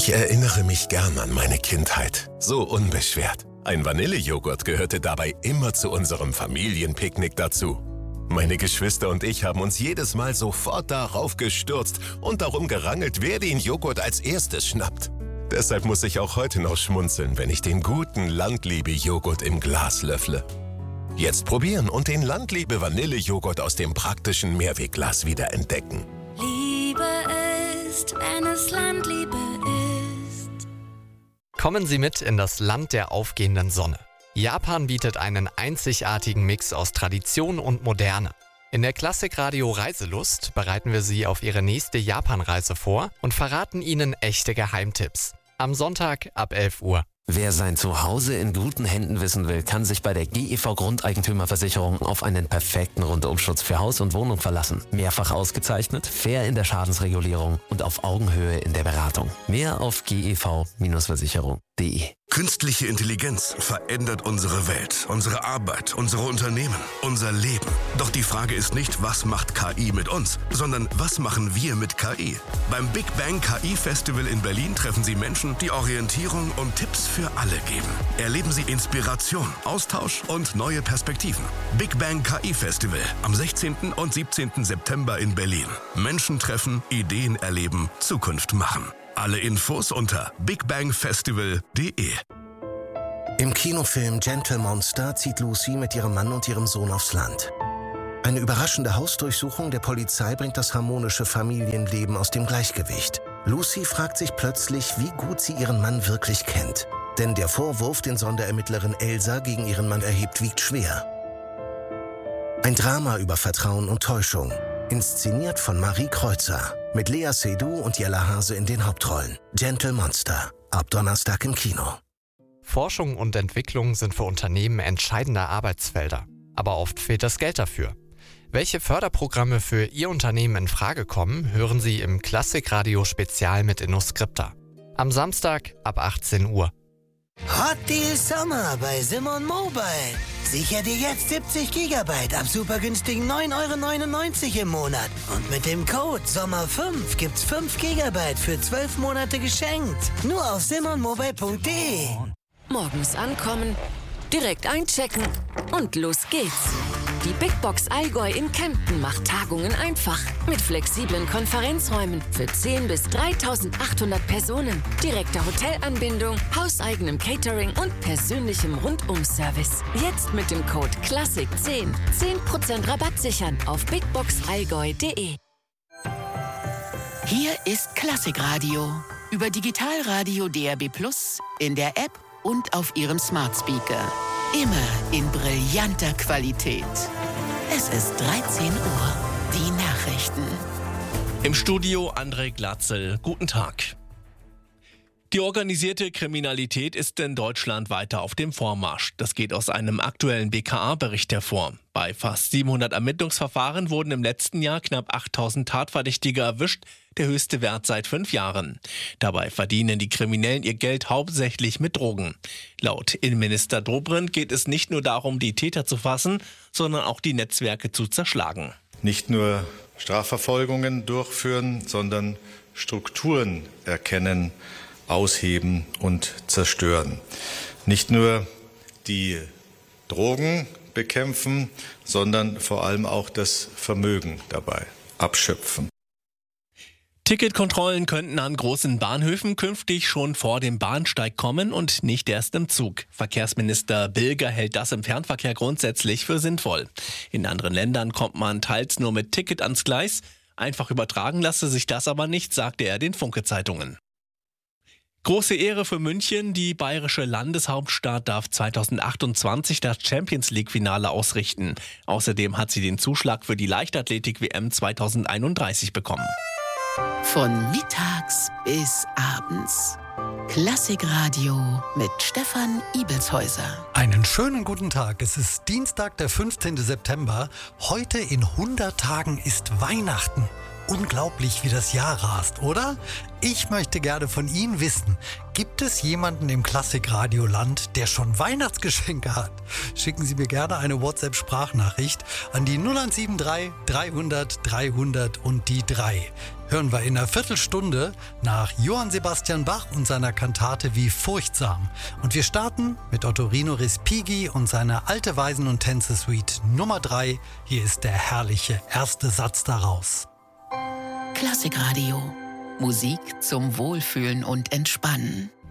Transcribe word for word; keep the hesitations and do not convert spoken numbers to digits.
Ich erinnere mich gern an meine Kindheit. So unbeschwert. Ein Vanillejoghurt gehörte dabei immer zu unserem Familienpicknick dazu. Meine Geschwister und ich haben uns jedes Mal sofort darauf gestürzt und darum gerangelt, wer den Joghurt als erstes schnappt. Deshalb muss ich auch heute noch schmunzeln, wenn ich den guten Landliebe-Joghurt im Glas löffle. Jetzt probieren und den Landliebe-Vanillejoghurt aus dem praktischen Mehrwegglas wieder entdecken. Liebe ist, wenn es Landliebe ist. Kommen Sie mit in das Land der aufgehenden Sonne. Japan bietet einen einzigartigen Mix aus Tradition und Moderne. In der Klassikradio Reiselust bereiten wir Sie auf Ihre nächste Japanreise vor und verraten Ihnen echte Geheimtipps. Am Sonntag ab elf Uhr. Wer sein Zuhause in guten Händen wissen will, kann sich bei der G E V Grundeigentümerversicherung auf einen perfekten Rundumschutz für Haus und Wohnung verlassen. Mehrfach ausgezeichnet, fair in der Schadensregulierung und auf Augenhöhe in der Beratung. Mehr auf g e v Versicherung punkt d e. Künstliche Intelligenz verändert unsere Welt, unsere Arbeit, unsere Unternehmen, unser Leben. Doch die Frage ist nicht, was macht K I mit uns, sondern was machen wir mit K I? Beim Big Bang K I Festival in Berlin treffen Sie Menschen, die Orientierung und Tipps für alle geben. Erleben Sie Inspiration, Austausch und neue Perspektiven. Big Bang K I Festival am sechzehnten und siebzehnten September in Berlin. Menschen treffen, Ideen erleben, Zukunft machen. Alle Infos unter big bang festival punkt d e. Im Kinofilm Gentle Monster zieht Lucy mit ihrem Mann und ihrem Sohn aufs Land. Eine überraschende Hausdurchsuchung der Polizei bringt das harmonische Familienleben aus dem Gleichgewicht. Lucy fragt sich plötzlich, wie gut sie ihren Mann wirklich kennt. Denn der Vorwurf, den Sonderermittlerin Elsa gegen ihren Mann erhebt, wiegt schwer. Ein Drama über Vertrauen und Täuschung. Inszeniert von Marie Kreuzer. Mit Lea Seydoux und Jella Hase in den Hauptrollen. Gentle Monster. Ab Donnerstag im Kino. Forschung und Entwicklung sind für Unternehmen entscheidende Arbeitsfelder. Aber oft fehlt das Geld dafür. Welche Förderprogramme für Ihr Unternehmen in Frage kommen, hören Sie im Klassikradio-Spezial mit InnoScripta. Am Samstag ab achtzehn Uhr. Hot Deal Sommer bei Simon Mobile. Sicher dir jetzt siebzig Gigabyte ab super günstigen neun Euro neunundneunzig im Monat. Und mit dem Code Sommer fünf gibt's fünf Gigabyte für zwölf Monate geschenkt. Nur auf simon mobile punkt d e. Morgens ankommen, direkt einchecken und los geht's. Die Big Box Allgäu in Kempten macht Tagungen einfach. Mit flexiblen Konferenzräumen für zehn bis dreitausendachthundert Personen, direkter Hotelanbindung, hauseigenem Catering und persönlichem Rundumservice. Jetzt mit dem Code Klassik zehn zehn Prozent Rabatt sichern auf big box allgäu punkt d e. Hier ist Klassikradio. Über Digitalradio D R B Plus, in der App und auf Ihrem Smart Speaker. Immer in brillanter Qualität. Es ist dreizehn Uhr. Die Nachrichten. Im Studio André Glatzel. Guten Tag. Die organisierte Kriminalität ist in Deutschland weiter auf dem Vormarsch. Das geht aus einem aktuellen B K A-Bericht hervor. Bei fast siebenhundert Ermittlungsverfahren wurden im letzten Jahr knapp achttausend Tatverdächtige erwischt, der höchste Wert seit fünf Jahren. Dabei verdienen die Kriminellen ihr Geld hauptsächlich mit Drogen. Laut Innenminister Dobrindt geht es nicht nur darum, die Täter zu fassen, sondern auch die Netzwerke zu zerschlagen. Nicht nur Strafverfolgungen durchführen, sondern Strukturen erkennen, ausheben und zerstören. Nicht nur die Drogen bekämpfen, sondern vor allem auch das Vermögen dabei abschöpfen. Ticketkontrollen könnten an großen Bahnhöfen künftig schon vor dem Bahnsteig kommen und nicht erst im Zug. Verkehrsminister Bilger hält das im Fernverkehr grundsätzlich für sinnvoll. In anderen Ländern kommt man teils nur mit Ticket ans Gleis. Einfach übertragen lasse sich das aber nicht, sagte er den Funke-Zeitungen. Große Ehre für München. Die bayerische Landeshauptstadt darf zweitausendachtundzwanzig das Champions-League-Finale ausrichten. Außerdem hat sie den Zuschlag für die Leichtathletik-W M zweitausendeinunddreißig bekommen. Von mittags bis abends. Klassikradio mit Stefan Ibelshäuser. Einen schönen guten Tag. Es ist Dienstag, der fünfzehnten September. Heute in hundert Tagen ist Weihnachten. unglaublich, wie das Jahr rast, oder? Ich möchte gerne von Ihnen wissen, gibt es jemanden im Klassikradioland, der schon Weihnachtsgeschenke hat? Schicken Sie mir gerne eine WhatsApp-Sprachnachricht an die null eins sieben drei dreihundert dreihundert und die drei. Hören wir in einer Viertelstunde nach Johann Sebastian Bach und seiner Kantate Wie furchtsam. Und wir starten mit Ottorino Respighi und seiner Alte Weisen und Tänze Suite Nummer drei. Hier ist der herrliche erste Satz daraus. Klassikradio. Musik zum Wohlfühlen und Entspannen.